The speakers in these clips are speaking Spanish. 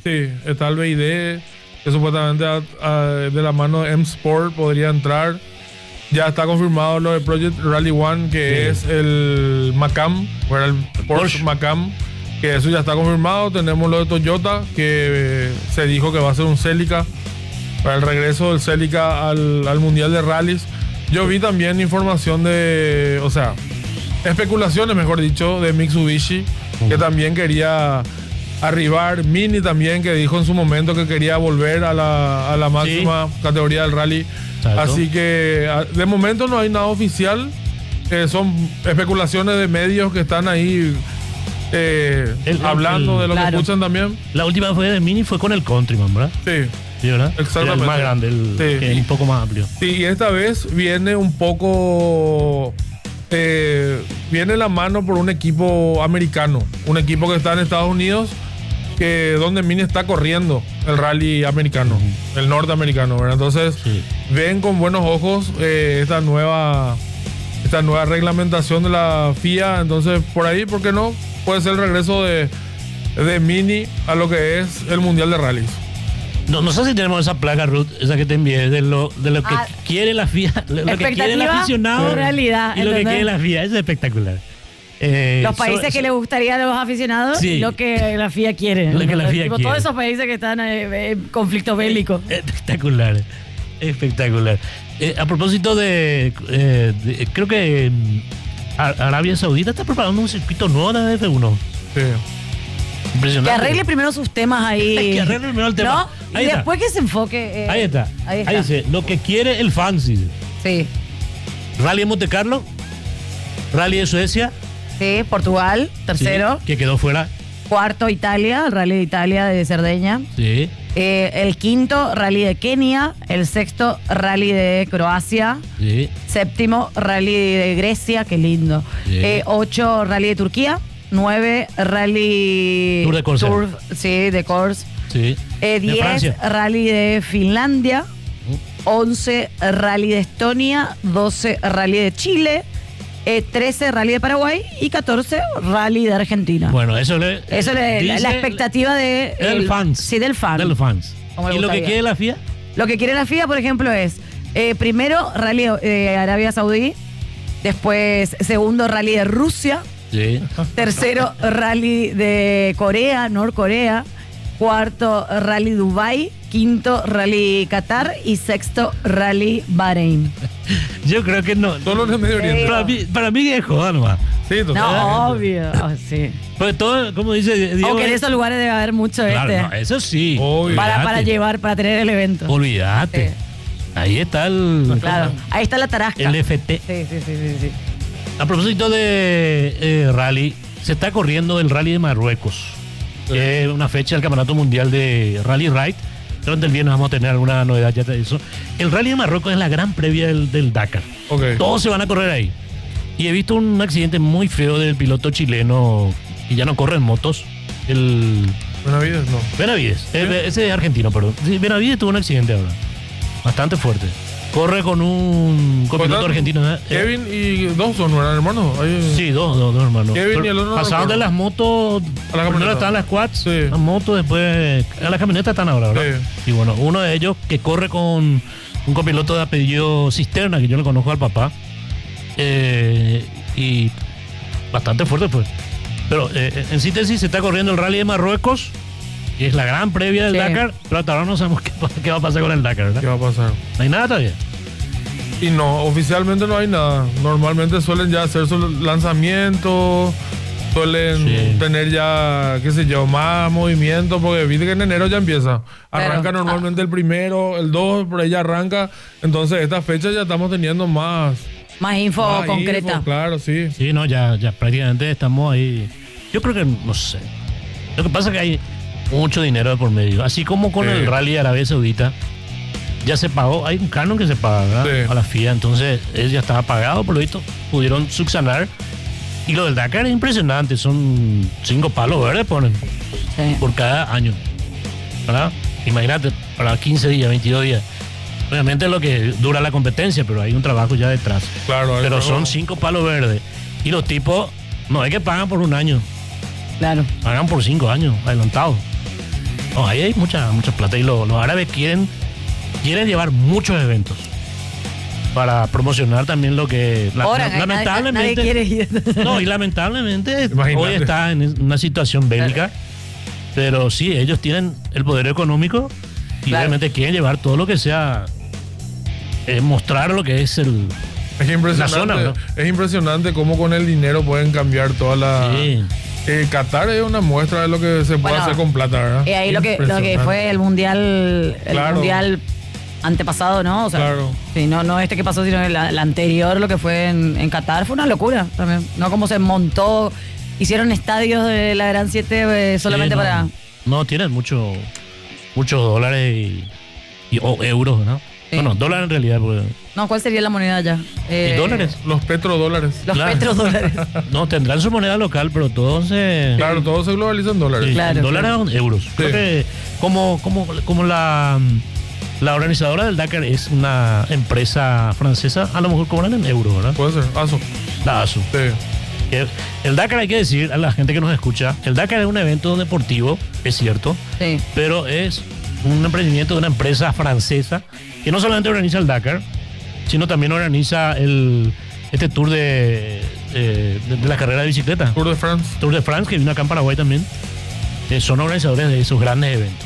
Sí, está el BID, que supuestamente de la mano de M-Sport podría entrar. Ya está confirmado lo de Project Rally One, que es el Macan, o era el Porsche Macan, que eso ya está confirmado. Tenemos lo de Toyota, que se dijo que va a ser un Celica, para el regreso del Celica al Mundial de Rallys. Yo vi también información de, o sea, especulaciones, mejor dicho, de Mitsubishi, que también quería arribar. Mini también, que dijo en su momento que quería volver a la máxima categoría del rally. Exacto. Así que de momento no hay nada oficial. Son especulaciones de medios que están ahí hablando de lo que escuchan también. La última fue de Mini, fue con el Countryman, ¿verdad? Sí, ¿verdad? Exactamente. El más grande, que es un poco más amplio. Sí, y esta vez viene un poco... viene la mano por un equipo americano, un equipo que está en Estados Unidos, donde Mini está corriendo el rally americano, el norteamericano, ¿verdad? Entonces ven con buenos ojos esta nueva reglamentación de la FIA. Entonces por ahí, ¿por qué no? Puede ser el regreso de Mini a lo que es el Mundial de Rallys. No sé si tenemos esa placa, Ruth, esa que te envié, de lo que quiere la FIA, lo que quiere el aficionado realidad, y lo que quiere la FIA. Eso es espectacular. Los países que le gustaría a los aficionados y lo que la FIA quiere. Lo que la FIA quiere. Todos esos países que están en conflicto bélico. Espectacular. A propósito de creo que Arabia Saudita está preparando un circuito nuevo de la F1. Sí. Impresionante. Que arregle primero sus temas ahí. Que arregle primero el tema. ¿No? Y después que se enfoque. Ahí está. Ahí dice, lo que quiere el Fancy. Sí. Rally de Monte Carlo. Rally de Suecia. Sí, Portugal, tercero. Sí, que quedó fuera. Cuarto, Italia, el Rally de Italia de Cerdeña. Sí. El quinto, Rally de Kenia. El sexto, Rally de Croacia. Sí. Séptimo, Rally de Grecia, qué lindo. Sí. 8, Rally de Turquía. 9, Rally... Tour de Corse. Sí, de Corse. Sí. 10, Rally de Finlandia. 11, Rally de Estonia. 12, Rally de Chile. 13, Rally de Paraguay. Y 14, Rally de Argentina. Bueno, eso la expectativa de... Del fans. Sí, del fan. Del fans. ¿Y lo que quiere la FIA? Lo que quiere la FIA, por ejemplo, es... primero, Rally de Arabia Saudí. Después, segundo, Rally de Rusia. Sí. Tercero, Rally de Corea, Norcorea. Cuarto, Rally Dubai. Quinto, Rally Qatar. Y sexto, Rally Bahrein. Yo creo que no. Solo en el Medio Oriente. Para mí que es joda nomás. Sí, totalmente. No, obvio. Sí. Pues todo, como dice Diego. Aunque en esos lugares debe haber mucho claro, no, eso sí. Para llevar, para tener el evento. Olvídate. Sí. Ahí está el... Claro, ahí está la tarasca. El FT. Sí. A propósito de rally, se está corriendo el Rally de Marruecos. Que es una fecha del Campeonato Mundial de Rally Ride. Durante el viernes vamos a tener alguna novedad ya de eso. El Rally de Marruecos es la gran previa del Dakar. Todos se van a correr ahí. Y he visto un accidente muy feo del piloto chileno que ya no corre en motos. Benavides, no. Benavides. Ese es argentino, perdón. Sí, Benavides tuvo un accidente ahora. Bastante fuerte. Corre con un copiloto argentino. Kevin y Dawson, ¿no eran hermanos? Sí, dos hermanos. Kevin y el otro. Pasaron de las motos. A la camioneta. Primero estaban las quads, las motos, después. A la camioneta están ahora, ¿verdad? Sí. Y bueno, uno de ellos que corre con un copiloto de apellido Cisterna, que yo le conozco al papá. Y bastante fuerte, pues. Pero en síntesis, se está corriendo el Rally de Marruecos. Que es la gran previa del Dakar, pero hasta ahora no sabemos qué va a pasar con el Dakar, ¿verdad? ¿Qué va a pasar? No hay nada todavía. Y no, oficialmente no hay nada. Normalmente suelen ya hacer su lanzamiento, suelen tener ya, qué sé yo, más movimiento, porque viste que en enero ya empieza. Arranca normalmente el primero, el 2, por ahí ya arranca. Entonces, esta fecha ya estamos teniendo más info concreta. Info, claro, sí. Sí, no, ya prácticamente estamos ahí. Yo creo que, no sé. Lo que pasa es que hay mucho dinero de por medio. Así como con el Rally de Arabia Saudita, ya se pagó. Hay un canon que se paga a la FIA. Entonces, él ya estaba pagado, por lo visto. Pudieron subsanar. Y lo del Dakar es impresionante. Son 5 palos verdes, ponen. Por cada año. ¿Verdad? Imagínate, para 15 días, 22 días. Obviamente es lo que dura la competencia, pero hay un trabajo ya detrás. Claro. Pero son 5 palos verdes. Y los tipos, no es que pagan por un año. Claro. Pagan por 5 años, adelantados. No, ahí hay mucha plata y los árabes quieren llevar muchos eventos para promocionar también lo que Ahora, lamentablemente nadie quiere ir. no, y lamentablemente Imagínate. hoy está en una situación bélica, pero sí, ellos tienen el poder económico y Claro. realmente quieren llevar todo lo que sea, mostrar lo que es el... Es La impresionante, zona, ¿no? es impresionante cómo con el dinero pueden cambiar toda la... Sí. Qatar es una muestra de lo que se puede Bueno, hacer con plata, ¿verdad? Ahí lo que Impresionante. fue el mundial Claro. antepasado, ¿no? O sea, Claro. sí, no este que pasó, sino el anterior, lo que fue en Qatar, fue una locura también. No como se montó, hicieron estadios de la Gran 7 solamente Sí, no, para... No, tienen muchos dólares o euros, ¿no? Sí. Bueno, dólares en realidad, porque... No, ¿cuál sería la moneda ya? ¿Y dólares? Los petrodólares. Los Claro. petrodólares. No, tendrán su moneda local, pero todos se... Claro, todo se globaliza en dólares. Sí, Claro, en dólares o en euros. Creo que como la organizadora del Dakar es una empresa francesa, a lo mejor cobran en euros, ¿verdad? Puede ser. ASO. La ASU. Sí. El Dakar, hay que decir a la gente que nos escucha, el Dakar es un evento deportivo, es cierto, Sí. pero es un emprendimiento de una empresa francesa que no solamente organiza el Dakar, sino también organiza este tour de la carrera de bicicleta. Tour de France. Tour de France, que viene acá en Paraguay también. Son organizadores de esos grandes eventos.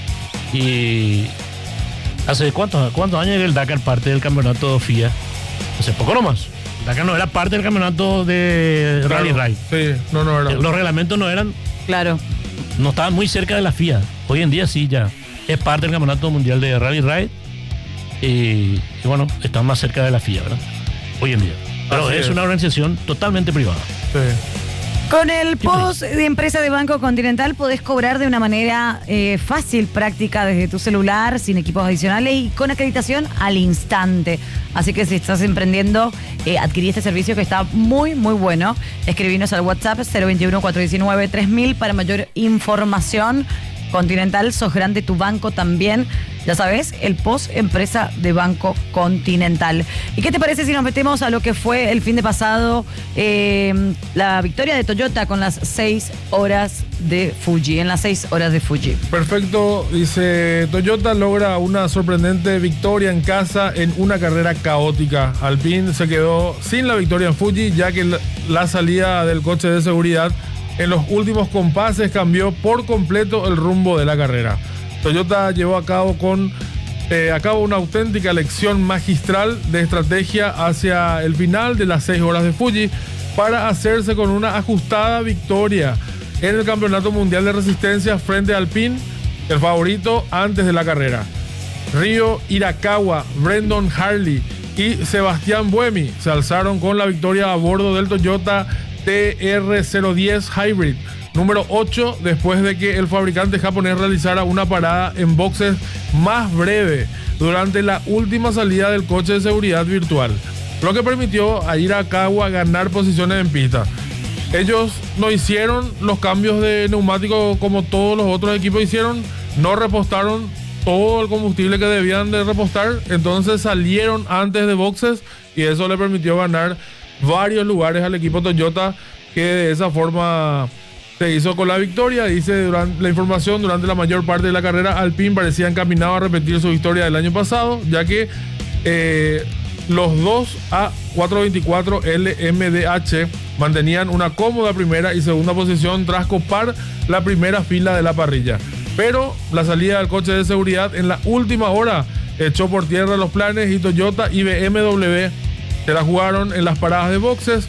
Y hace cuántos años que el Dakar parte del campeonato FIA. Hace poco nomás. El Dakar no era parte del campeonato de Rally Claro. Ride. Sí, no era. Los reglamentos Claro. no estaban muy cerca de la FIA. Hoy en día sí ya es parte del campeonato mundial de Rally Ride. Y bueno, están más cerca de la FIA, ¿verdad? Hoy en día. Pero Así es es. una organización totalmente privada. Sí. Con el POS de empresa de Banco Continental podés cobrar de una manera fácil, práctica desde tu celular, sin equipos adicionales y con acreditación al instante. Así que si estás emprendiendo, adquirí este servicio que está muy, muy bueno. Escribinos al WhatsApp 021-419-3000 para mayor información. Continental, sos grande, tu banco también. Ya sabes, el POS empresa de Banco Continental. ¿Y qué te parece si nos metemos a lo que fue el fin de pasado, la victoria de Toyota con las 6 horas de Fuji, en las 6 horas de Fuji? Perfecto, dice Toyota logra una sorprendente victoria en casa en una carrera caótica. Alpine se quedó sin la victoria en Fuji, ya que la salida del coche de seguridad en los últimos compases cambió por completo el rumbo de la carrera. Toyota llevó a cabo una auténtica lección magistral de estrategia hacia el final de las 6 horas de Fuji para hacerse con una ajustada victoria en el Campeonato Mundial de Resistencia frente a Alpine, el favorito antes de la carrera. Ryo Hirakawa, Brendan Hartley y Sebastián Buemi se alzaron con la victoria a bordo del Toyota TR010 Hybrid número 8, después de que el fabricante japonés realizara una parada en boxes más breve durante la última salida del coche de seguridad virtual, lo que permitió a Hirakawa ganar posiciones en pista. Ellos no hicieron los cambios de neumático como todos los otros equipos hicieron, no repostaron todo el combustible que debían de repostar, entonces salieron antes de boxes y eso le permitió ganar varios lugares al equipo Toyota, que de esa forma se hizo con la victoria. Dice durante la información, durante la mayor parte de la carrera Alpine parecía encaminado a repetir su victoria del año pasado, ya que los dos A424 LMDH mantenían una cómoda primera y segunda posición tras copar la primera fila de la parrilla. Pero la salida del coche de seguridad en la última hora echó por tierra los planes y Toyota y BMW se la jugaron en las paradas de boxes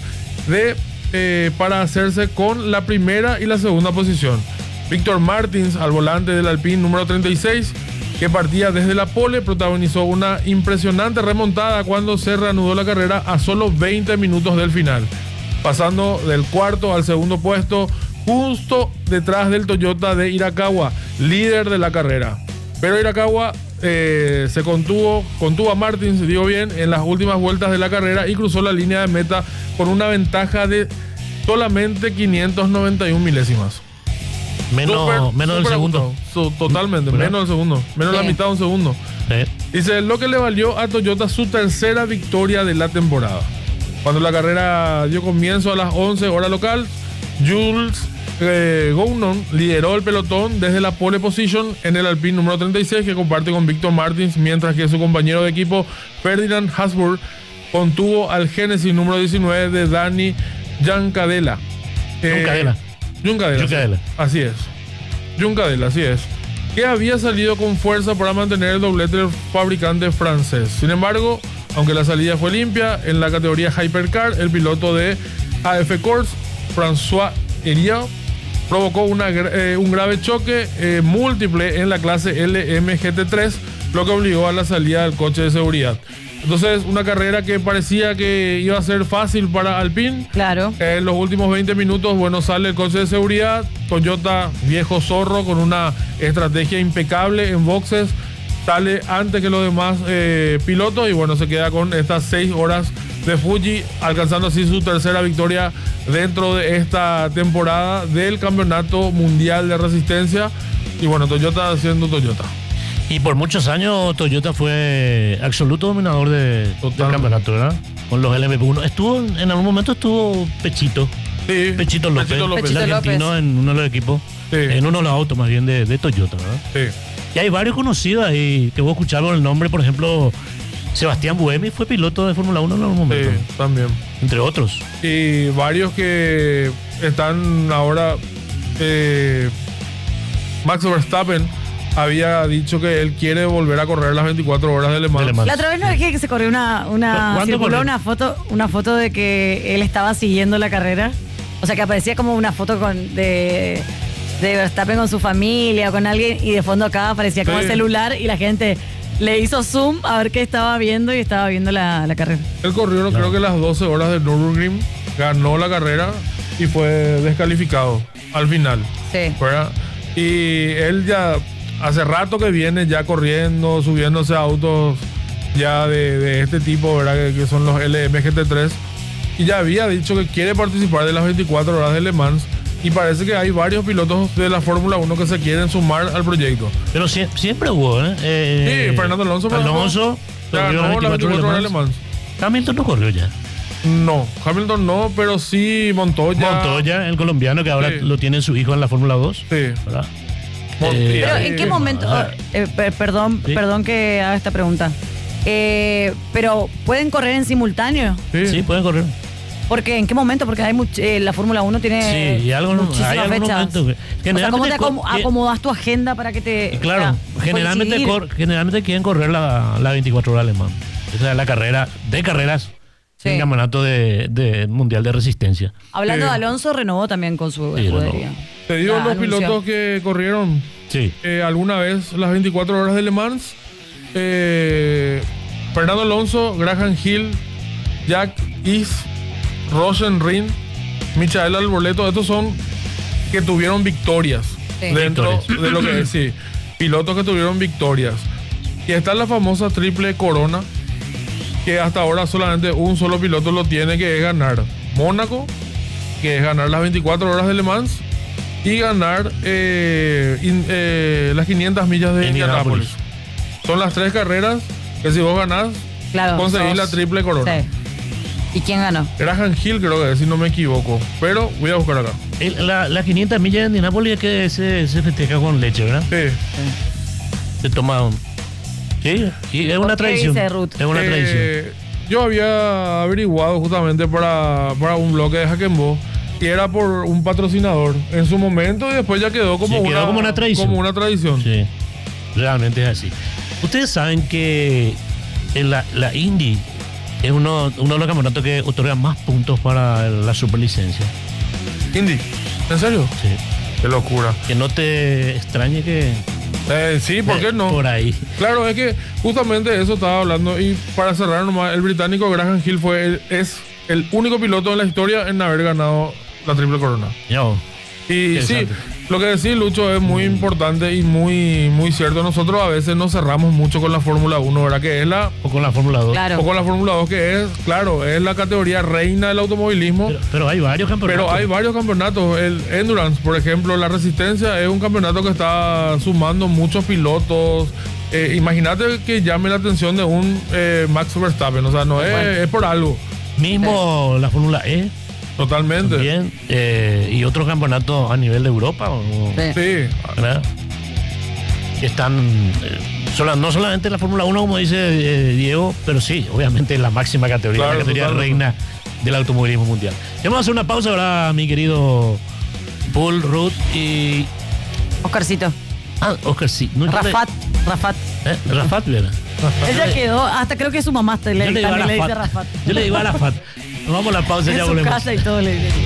para hacerse con la primera y la segunda posición. Víctor Martins, al volante del Alpine número 36, que partía desde la pole, protagonizó una impresionante remontada cuando se reanudó la carrera a solo 20 minutos del final, pasando del cuarto al segundo puesto, justo detrás del Toyota de Hirakawa, líder de la carrera. Pero Hirakawa se contuvo a Martins, digo bien, en las últimas vueltas de la carrera y cruzó la línea de meta con una ventaja de solamente 591 milésimas. Menos del segundo. Totalmente, ¿verdad? menos del segundo. Menos la mitad de un segundo. Dice, lo que le valió a Toyota su tercera victoria de la temporada. Cuando la carrera dio comienzo a las 11 hora local, Jules Gounon lideró el pelotón desde la pole position en el Alpine número 36 que comparte con Victor Martins, mientras que su compañero de equipo Ferdinand Hasburg contuvo al Genesis número 19 de Dani Juncadella. Juncadella. Así es. Juncadella, así es. Que había salido con fuerza para mantener el doblete del fabricante francés. Sin embargo, aunque la salida fue limpia, en la categoría Hypercar, el piloto de AF Corse, François Heriot, provocó un grave choque múltiple en la clase LMGT3, lo que obligó a la salida del coche de seguridad. Entonces, una carrera que parecía que iba a ser fácil para Alpine. Claro. En los últimos 20 minutos, bueno, sale el coche de seguridad. Toyota, viejo zorro, con una estrategia impecable en boxes, sale antes que los demás pilotos y bueno, se queda con estas 6 horas de Fuji, alcanzando así su tercera victoria dentro de esta temporada del Campeonato Mundial de Resistencia. Y bueno, Toyota siendo Toyota. Y por muchos años Toyota fue absoluto dominador del campeonato, ¿verdad? Con los LMP1. En algún momento estuvo Pechito. Sí, Pechito López. El argentino en uno de los equipos. Sí. En uno de los autos más bien de Toyota, ¿verdad? Sí. Y hay varios conocidos ahí que vos escucharon el nombre, por ejemplo, Sebastián Buemi fue piloto de Fórmula 1 en algún momento. Sí, también. Entre otros. Y varios que están ahora. Max Verstappen había dicho que él quiere volver a correr las 24 horas de Le Mans. La otra vez no dije que se corrió circuló una foto de que él estaba siguiendo la carrera. O sea, que aparecía como una foto de Verstappen con su familia o con alguien, y de fondo acá aparecía como el celular y la gente le hizo zoom a ver qué estaba viendo y estaba viendo la carrera. Él corrió, creo que las 12 horas de Nürburgring, ganó la carrera y fue descalificado al final. Sí. ¿Verdad? Y él ya hace rato que viene ya corriendo, subiéndose a autos ya de este tipo, ¿verdad? Que son los LMGT3. Y ya había dicho que quiere participar de las 24 horas de Le Mans. Y parece que hay varios pilotos de la Fórmula 1 que se quieren sumar al proyecto. Pero siempre hubo, ¿eh? Sí, Fernando Alonso. Ya ganó las 24 horas de Le Mans. Hamilton no corrió ya. No, Hamilton no, pero sí Montoya, el colombiano que ahora lo tiene su hijo en la Fórmula 2. Sí. ¿Verdad? Pero ¿en qué momento? Perdón que haga esta pregunta. Pero ¿pueden correr en simultáneo? Sí, pueden correr. Porque ¿en qué momento? Porque hay la Fórmula 1 tiene muchísimas fechas. O sea, ¿cómo te acomodas tu agenda para que te... Claro, generalmente quieren correr la 24 horas alemán. Esa es la carrera de carreras. Sí. En campeonato de mundial de resistencia. Hablando de Alonso, renovó también con su escudería. Te digo los pilotos que corrieron alguna vez las 24 horas de Le Mans. Fernando Alonso, Graham Hill, Jack Is, Rosen Rin, Michael Alboreto. Estos son que tuvieron victorias dentro de lo que es, pilotos que tuvieron victorias. Y está la famosa triple corona, que hasta ahora solamente un solo piloto lo tiene, que es ganar Mónaco, que es ganar las 24 horas de Le Mans y ganar las 500 millas de Indianápolis. Son las 3 carreras que si vos ganás, conseguís la triple corona. Sí. ¿Y quién ganó? Graham Hill, creo que si no me equivoco, pero voy a buscar acá. Las 500 millas de Indianápolis es que se festeja con leche, ¿verdad? Sí. Se toma Sí, es una tradición. Es una tradición. Yo había averiguado justamente para un bloque de Hack'n'Bo y era por un patrocinador en su momento y después ya quedó como una tradición. Como una tradición. Sí, realmente es así. Ustedes saben que la Indy es uno de los campeonatos que otorga más puntos para la superlicencia. ¿Indy? ¿En serio? Sí. Qué locura. Que no te extrañe que... sí, ¿por qué no? Por ahí. Claro, es que justamente eso estaba hablando. Y para cerrar nomás, el británico Graham Hill es el único piloto en la historia en haber ganado la triple corona. Y sí, lo que decís, Lucho, es muy importante y muy, muy cierto. Nosotros a veces nos cerramos mucho con la Fórmula 1, ¿verdad? Que es o con la Fórmula 2. Claro. O con la Fórmula 2, que es la categoría reina del automovilismo. Pero hay varios campeonatos. El Endurance, por ejemplo, la Resistencia es un campeonato que está sumando muchos pilotos. Imagínate que llame la atención de un Max Verstappen. O sea, no es por algo. Mismo la Fórmula E. Totalmente. Bien. Y otros campeonatos a nivel de Europa. Sí. ¿Verdad? Que están no solamente la Fórmula 1, como dice Diego, pero sí, obviamente la máxima categoría, Claro, la categoría totalmente. reina del automovilismo mundial. Vamos a hacer una pausa ahora, mi querido Paul, Ruth y... Oscarcito. Oscar, sí. No, Rafat. Rafat, ¿verdad? Ella quedó, hasta creo que su mamá Yo le digo a también le dice Rafat. Rafat. Yo le digo a Rafat. Nos vamos a la pausa, En ya su volvemos. casa y todo le dice.